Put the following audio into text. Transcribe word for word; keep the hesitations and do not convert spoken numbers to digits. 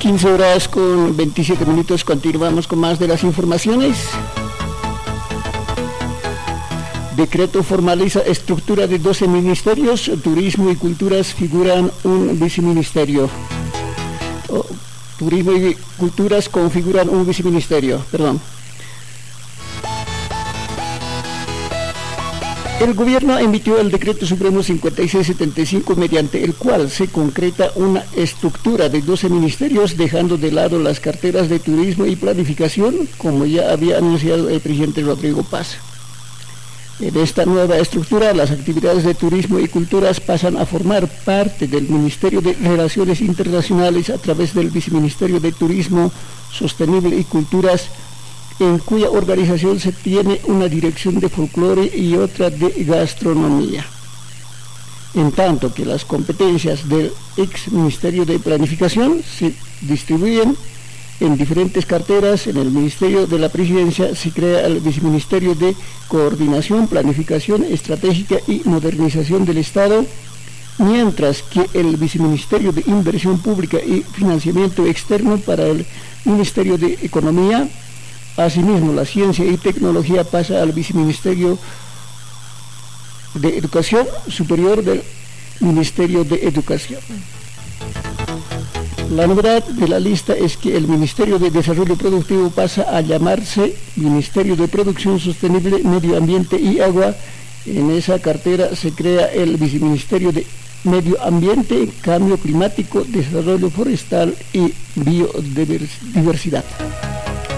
quince horas con veintisiete minutos, continuamos con más de las informaciones. Decreto formaliza estructura de doce ministerios, turismo y culturas figuran un viceministerio. Oh, turismo y culturas configuran un viceministerio, perdón. El gobierno emitió el decreto supremo cincuenta y seis setenta y cinco, mediante el cual se concreta una estructura de doce ministerios, dejando de lado las carteras de turismo y planificación, como ya había anunciado el presidente Rodrigo Paz. En esta nueva estructura, las actividades de turismo y culturas pasan a formar parte del Ministerio de Relaciones Internacionales a través del Viceministerio de Turismo Sostenible y Culturas, en cuya organización se tiene una dirección de folclore y otra de gastronomía. En tanto que las competencias del ex Ministerio de Planificación se distribuyen en diferentes carteras. En el Ministerio de la Presidencia se crea el Viceministerio de Coordinación, Planificación Estratégica y Modernización del Estado, mientras que el Viceministerio de Inversión Pública y Financiamiento Externo para el Ministerio de Economía. Asimismo, la ciencia y tecnología pasa al Viceministerio de Educación Superior del Ministerio de Educación. La novedad de la lista es que el Ministerio de Desarrollo Productivo pasa a llamarse Ministerio de Producción Sostenible, Medio Ambiente y Agua. En esa cartera se crea el Viceministerio de Medio Ambiente, Cambio Climático, Desarrollo Forestal y Biodiversidad.